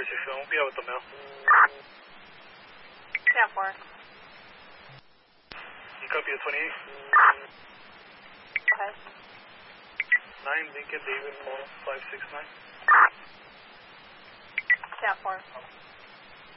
Jersey, so I won't be out with the mail. Yeah, 4. You copy the 28? Okay. 9, Lincoln, David, Paul, 569. Yeah, 4.